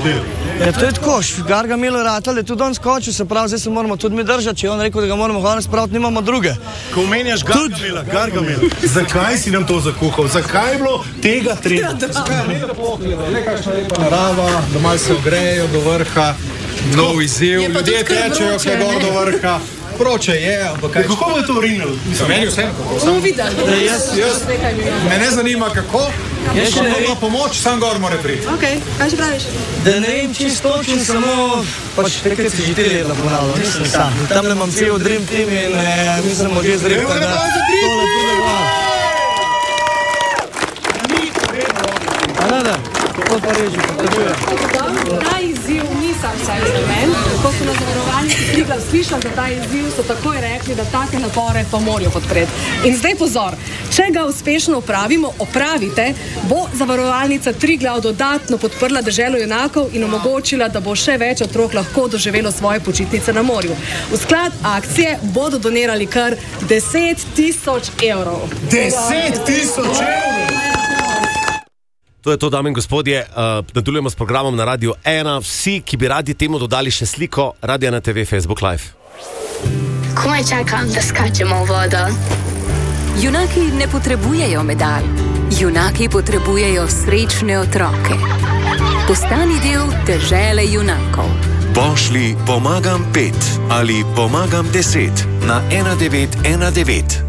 model. Ja, to je tako, Gargamel je ratal, je tudi on skočil, se pravi, zdaj se moramo tudi mi držati, če je on rekel, da ga moramo hvala spraviti, nimamo druge. Ko omenjaš Gargamel, zakaj si nam to zakuhal? Zakaj je bilo tega treba? Nekakšna lepa narava, da malo se ogrejo do vrha, nov izziv, ljudje tečejo vse gor do vrha. Vroče je, ampak kaj... Kako bo to rinil? Meni vsem kako. Bomo videli. Me ne zanima kako, če ima pomoč, sam gor mora priti. Ok, kaj še praviš? Da ne vem čisto točno, samo pač nekaj si že 4 leta ponavljal, nisem sam. Tamle imam cel Dream Team in mislim, da je zrekla, da tole tudi hvala. Anada, kako pa reči, potrebuje. Ta izziv nisem vsaj za men. Ko so na zavarovalnici Triglav slišali za ta izziv, so takoj rekli, da take napore pa morajo podpreti. In zdaj pozor, če ga uspešno opravite, bo zavarovalnica Triglav dodatno podprla deželo junakov in omogočila, da bo še več otrok lahko doživelo svoje počitnice na morju. V sklad akcije bodo donirali kar 10.000 evrov. 10.000 evrov? To je to, dame in gospodje, nadaljujemo s programom na Radiu 1. Vsi, ki bi radi temu dodali še sliko, Radio 1 TV, Facebook Live. Komaj čakam, da skačemo v vodo. Junaki ne potrebujejo medalj. Junaki potrebujejo srečne otroke. Postani del dežele junakov. Pošlji pomagam 5 ali pomagam 10 na 1919.